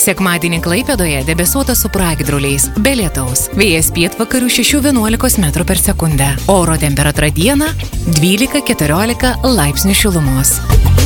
Sekmadienį Klaipėdoje debesuota su pragiedruliais, be lietaus. Vėjas pietvakarių 6–11 m/s. Oro temperatūra dieną 12–14 laipsnių šilumos.